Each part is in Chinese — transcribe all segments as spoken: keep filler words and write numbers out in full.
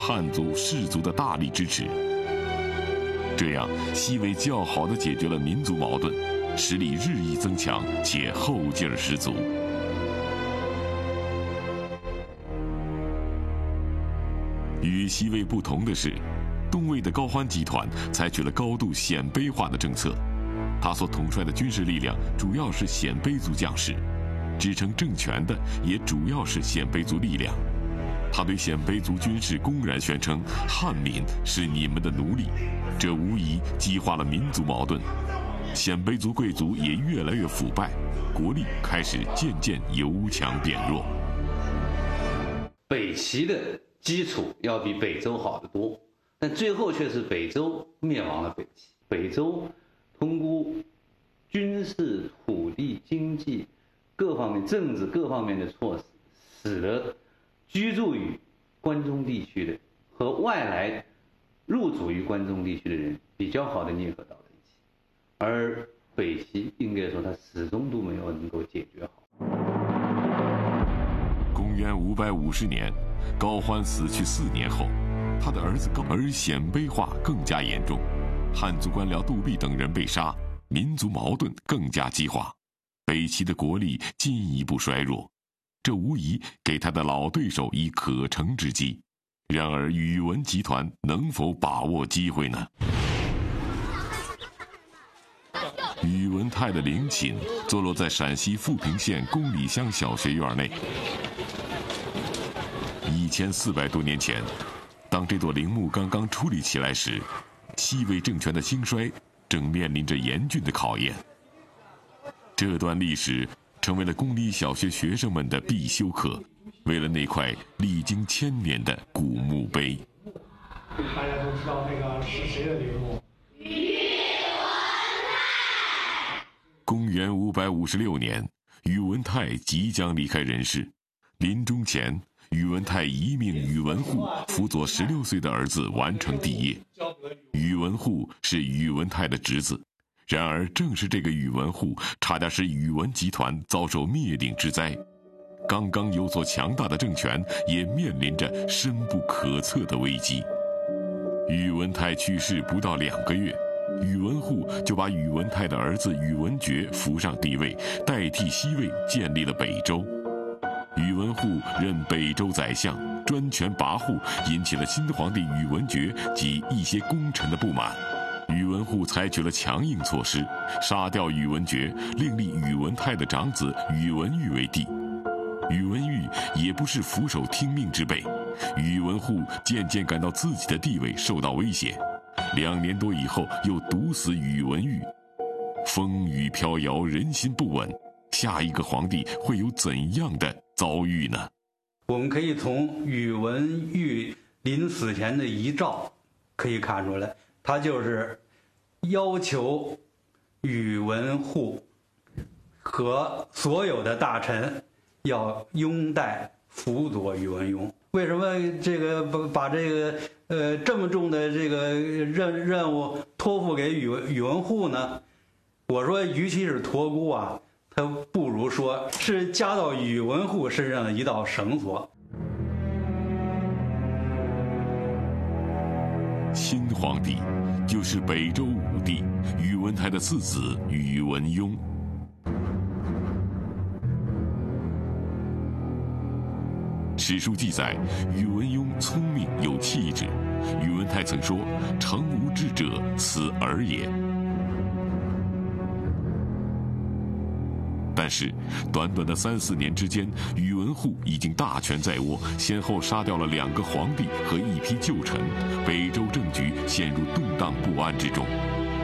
汉族士族的大力支持。这样，西魏较好地解决了民族矛盾，实力日益增强，且后劲儿十足。与西魏不同的是，东魏的高欢集团采取了高度鲜卑化的政策，他所统帅的军事力量主要是鲜卑族将士，支撑政权的也主要是鲜卑族力量。他对鲜卑族军事公然宣称汉民是你们的奴隶，这无疑激化了民族矛盾。鲜卑族贵族也越来越腐败，国力开始渐渐由强变弱。 北齐的基础要比北周好得多，但最后却是北周灭亡了北齐。北周通过军事、土地、经济各方面、政治各方面的措施，使得居住于关中地区的和外来入主于关中地区的人比较好的捏合到了一起，而北齐应该说它始终都没有能够解决好。 公元五百五十年，高欢死去四年后，他的儿子高而鲜卑化更加严重，汉族官僚杜弼等人被杀，民族矛盾更加激化，北齐的国力进一步衰弱。这无疑给他的老对手以可乘之机，然而宇文集团能否把握机会呢？宇文泰的陵寝坐落在陕西富平县宫里乡小学院内。一千四百多年前，当这座陵墓刚刚矗立起来时，西魏政权的兴衰正面临着严峻的考验。这段历史成为了公立小学学生们的必修课，为了那块历经千年的古墓碑。 大家都知道那个是谁的陵墓？宇文泰。 公元五百五十六年，宇文泰即将离开人世，临终前，宇文泰遗命宇文护辅佐十六岁的儿子完成帝业。宇文护是宇文泰的侄子。然而，正是这个宇文护，差点使宇文集团遭受灭顶之灾。刚刚有所强大的政权，也面临着深不可测的危机。宇文泰去世不到两个月，宇文护就把宇文泰的儿子宇文觉扶上帝位，代替西魏建立了北周。宇文护任北周宰相，专权跋扈，引起了新皇帝宇文觉及一些功臣的不满。宇文护采取了强硬措施，杀掉宇文觉，另立宇文泰的长子宇文毓为帝。宇文毓也不是俯首听命之辈，宇文护渐渐感到自己的地位受到威胁，两年多以后又毒死宇文毓。风雨飘摇，人心不稳，下一个皇帝会有怎样的遭遇呢？ 我们可以从宇文毓临死前的遗诏可以看出来，他就是要求宇文护和所有的大臣要拥戴辅佐宇文邕。为什么这个把把这个呃这么重的这个任任务托付给宇文宇文护呢？我说，与其是托孤啊，他不如说是加到宇文护身上的一道绳索。 新皇帝就是北周武帝宇文泰的次子宇文邕。史书记载，宇文邕聪明有气质。宇文泰曾说：“成无智者，此儿也。”但是，短短的三四年之间，宇文护已经大权在握，先后杀掉了两个皇帝和一批旧臣，北周政局陷入动荡不安之中。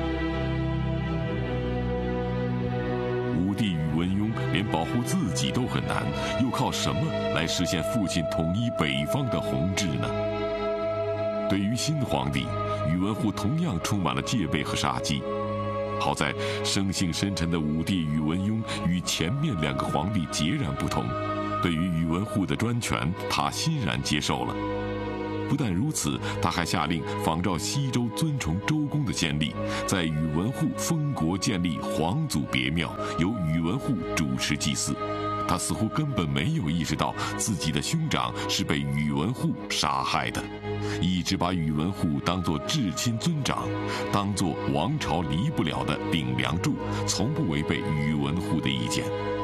武帝宇文邕连保护自己都很难，又靠什么来实现父亲统一北方的宏志呢？对于新皇帝，宇文护同样充满了戒备和杀机。好在生性深沉的武帝宇文邕与前面两个皇帝截然不同，对于宇文护的专权，他欣然接受了。不但如此，他还下令仿照西周尊崇周公的先例，在宇文护封国建立皇祖别庙，由宇文护主持祭祀。他似乎根本没有意识到自己的兄长是被宇文护杀害的。 一直把宇文护当作至亲尊长，当作王朝离不了的顶梁柱，从不违背宇文护的意见。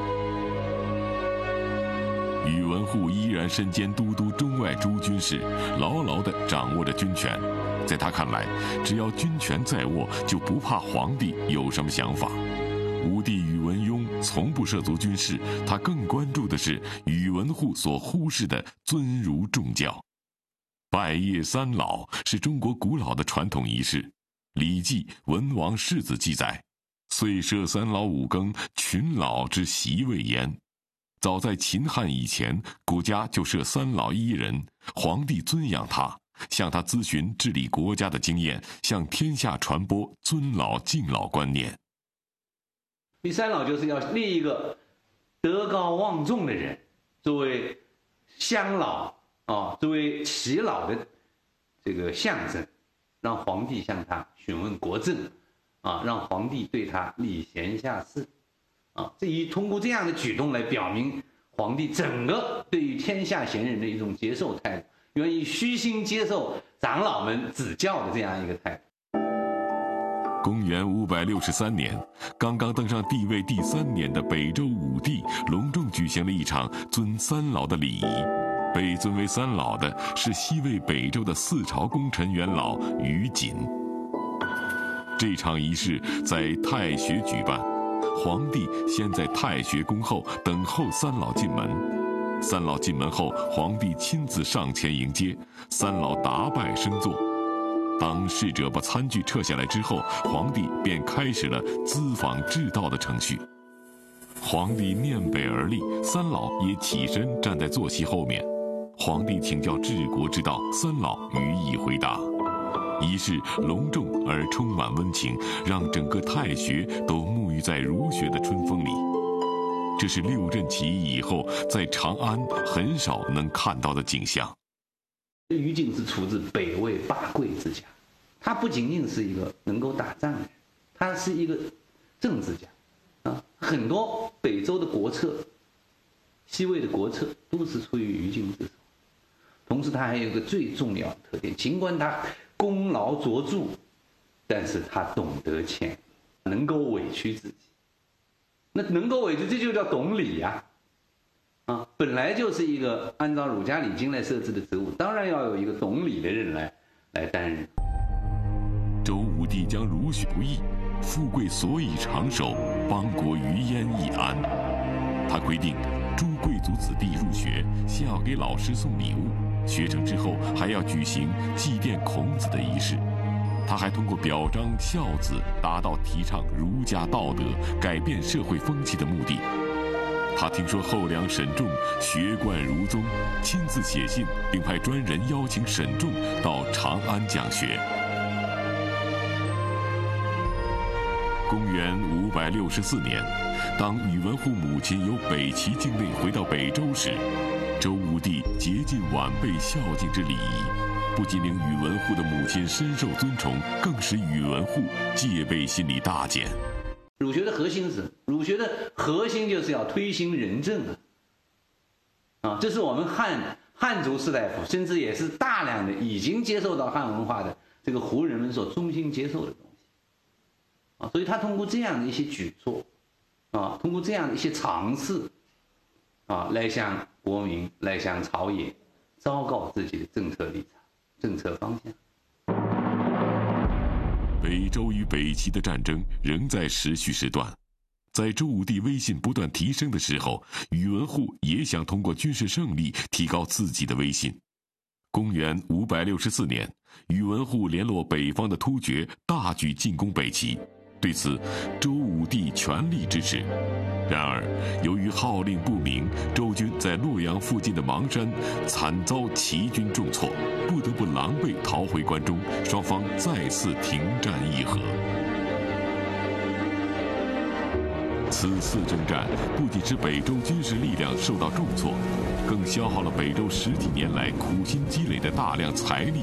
宇文护依然身兼都督中外诸军事，牢牢地掌握着军权。在他看来，只要军权在握，就不怕皇帝有什么想法。武帝宇文邕从不涉足军事，他更关注的是宇文护所忽视的尊儒重教。拜谒三老是中国古老的传统仪式，《礼记·文王世子》记载：“岁设三老五更，群老之习未焉。”早在秦汉以前，国家就设三老一人，皇帝尊仰他，向他咨询治理国家的经验，向天下传播尊老敬老观念。 第三老就是要立一个德高望重的人，作为乡老啊，作为耆老的这个象征，让皇帝向他询问国政啊，让皇帝对他礼贤下士啊，这一通过这样的举动来表明皇帝整个对于天下贤人的一种接受态度，愿意虚心接受长老们指教的这样一个态度。 公元五百六十三年，刚刚登上帝位第三年的北周武帝隆重举行了一场尊三老的礼仪。被尊为三老的是西魏北周的四朝功臣元老于瑾。这场仪式在太学举办，皇帝先在太学宫后等候三老进门。三老进门后，皇帝亲自上前迎接，三老答拜升座。当侍者把餐具撤下来之后，皇帝便开始了咨访治道的程序。皇帝面北而立，三老也起身站在坐席后面。皇帝请教治国之道，三老予以回答。仪式隆重而充满温情，让整个太学都沐浴在儒学的春风里。这是六镇起义以后在长安很少能看到的景象。 于瑾是出自北魏八贵之家，他不仅仅是一个能够打仗的人，他是一个政治家啊。很多北周的国策、西魏的国策都是出于于瑾之手。同时，他还有一个最重要的特点，尽管他功劳卓著，但是他懂得谦卑，能够委屈自己。那能够委屈，这就叫懂礼呀、啊！啊，本来就是一个按照儒家礼经来设置的职务，当然要有一个懂礼的人来来担任。 周武帝将儒学不易，富贵所以长寿，邦国于焉易安。他规定，诸贵族子弟入学，先要给老师送礼物，学成之后还要举行祭奠孔子的仪式。他还通过表彰孝子，达到提倡儒家道德、改变社会风气的目的。他听说后梁沈仲学贯儒宗，亲自写信，并派专人邀请沈仲到长安讲学。公元五百六十四年，当宇文护母亲由北齐境内回到北周时，周武帝竭尽晚辈孝敬之礼仪。不仅令宇文护的母亲深受尊崇，更使宇文护戒备心理大减。 儒学的核心是，儒学的核心就是要推行仁政啊！啊，这是我们汉汉族士大夫，甚至也是大量的已经接受到汉文化的这个胡人们所衷心接受的东西啊！所以他通过这样的一些举措啊，通过这样的一些尝试啊，来向国民、来向朝野昭告自己的政策立场。政策方向。 北周与北齐的战争仍在持续时段，在周武帝威信不断提升的时候，宇文护也想通过军事胜利提高自己的威信。公元五百六十四年，宇文护联络北方的突厥，大举进攻北齐。对此，周武帝全力支持。然而，由于号令不明，周军在洛阳附近的邙山惨遭齐军重挫，不得不狼狈逃回关中，双方再次停战议和。此次征战不仅使北周军事力量受到重挫，更消耗了北周十几年来苦心积累的大量财力